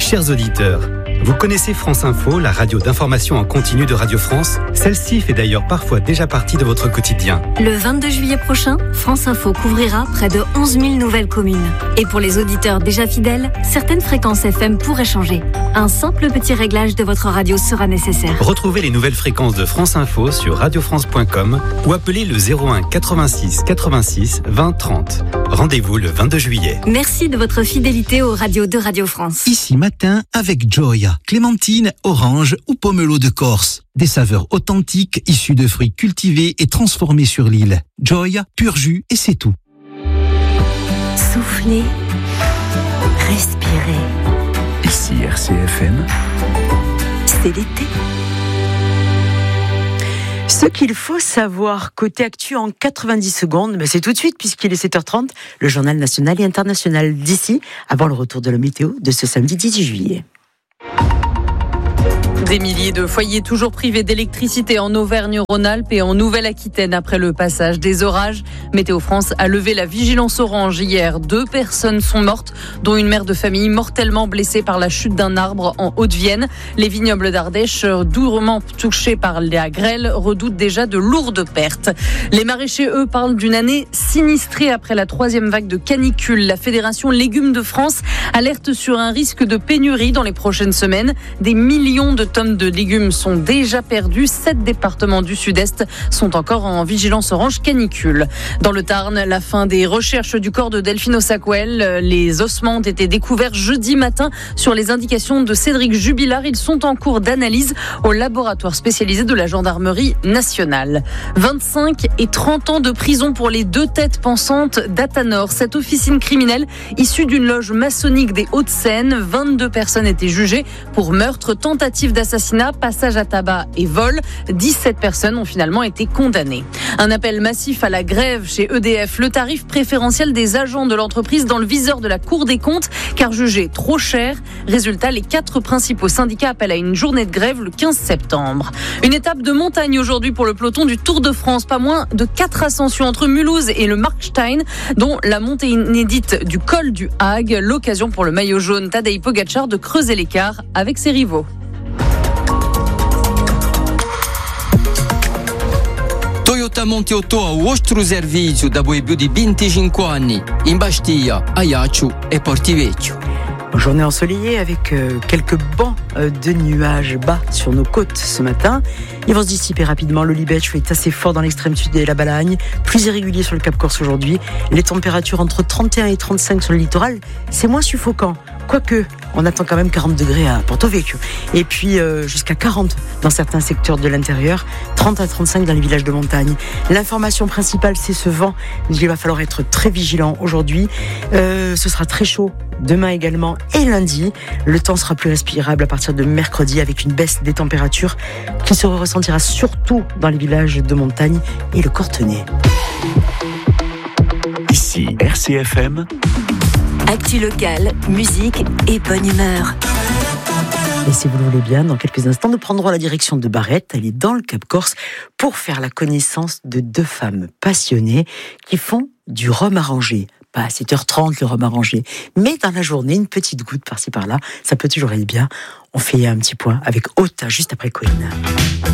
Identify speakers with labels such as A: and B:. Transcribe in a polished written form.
A: Chers auditeurs, vous connaissez France Info, la radio d'information en continu de Radio France? Celle-ci fait d'ailleurs parfois déjà partie de votre quotidien.
B: Le 22 juillet prochain, France Info couvrira près de 11 000 nouvelles communes. Et pour les auditeurs déjà fidèles, certaines fréquences FM pourraient changer. Un simple petit réglage de votre radio sera nécessaire.
A: Retrouvez les nouvelles fréquences de France Info sur radiofrance.com ou appelez le 01 86 86 20 30. Rendez-vous le 22 juillet.
B: Merci de votre fidélité aux radios de Radio France.
C: Ici matin avec Joya, clémentine, orange ou pomelo de Corse. Des saveurs authentiques issues de fruits cultivés et transformés sur l'île. Joya, pur jus et c'est tout.
B: Soufflez, respirez.
D: Ici RCFM.
B: C'est l'été.
E: Ce qu'il faut savoir, côté actu en 90 secondes, c'est tout de suite puisqu'il est 7h30, le journal national et international d'ici, avant le retour de la météo de ce samedi 18 juillet.
F: Des milliers de foyers toujours privés d'électricité en Auvergne-Rhône-Alpes et en Nouvelle-Aquitaine après le passage des orages. Météo France a levé la vigilance orange hier. 2 personnes sont mortes, dont une mère de famille mortellement blessée par la chute d'un arbre en Haute-Vienne. Les vignobles d'Ardèche, durement touchés par la grêle, redoutent déjà de lourdes pertes. Les maraîchers, eux, parlent d'une année sinistrée après la 3e vague de canicule. La Fédération Légumes de France alerte sur un risque de pénurie dans les prochaines semaines. Des millions de tonnes de légumes sont déjà perdues. 7 départements du Sud-Est sont encore en vigilance orange canicule. Dans le Tarn, la fin des recherches du corps de Delphine Ossaquel. Les ossements ont été découverts jeudi matin sur les indications de Cédric Jubilard. Ils sont en cours d'analyse au laboratoire spécialisé de la gendarmerie nationale. 25 et 30 ans de prison pour les 2 têtes pensantes d'Athanor. Cette officine criminelle issue d'une loge maçonnique des Hauts-de-Seine. 22 personnes étaient jugées pour meurtre, tentative d'assassinat, passage à tabac et vol. 17 personnes ont finalement été condamnées. Un appel massif à la grève chez EDF. Le tarif préférentiel des agents de l'entreprise dans le viseur de la Cour des comptes, car jugé trop cher. Résultat, les 4 principaux syndicats appellent à une journée de grève le 15 septembre. Une étape de montagne aujourd'hui pour le peloton du Tour de France. Pas moins de 4 ascensions entre Mulhouse et le Markstein, dont la montée inédite du col du Hague. L'occasion pour le maillot jaune Tadej Pogačar de creuser l'écart avec ses rivaux.
G: Toyota Monte a vostro servizio da più di 25 anni in Bastia, Ajaccio e Portivecchio.
E: Journée ensoleillée avec quelques bancs de nuages bas sur nos côtes ce matin. Ils vont se dissiper rapidement. Le Libèche est assez fort dans l'extrême sud et la Balagne. Plus irrégulier sur le Cap Corse aujourd'hui. Les températures entre 31 et 35 sur le littoral, c'est moins suffocant. Quoique, on attend quand même 40 degrés à Porto Vecchio. Et puis jusqu'à 40 dans certains secteurs de l'intérieur, 30 à 35 dans les villages de montagne. L'information principale, c'est ce vent. Il va falloir être très vigilant aujourd'hui. Ce sera très chaud demain également et lundi. Le temps sera plus respirable à partir de mercredi avec une baisse des températures qui se ressentira surtout dans les villages de montagne et le Cortenay.
D: Ici RCFM.
B: Actu locale, musique et bonne humeur.
E: Et si vous le voulez bien, dans quelques instants, nous prendrons la direction de Barrette, elle est dans le Cap Corse, pour faire la connaissance de 2 femmes passionnées qui font du rhum arrangé. Pas à 7h30 le rhum arrangé, mais dans la journée, une petite goutte par-ci par-là, ça peut toujours aller bien. On fait un petit point avec Ota juste après Corinne.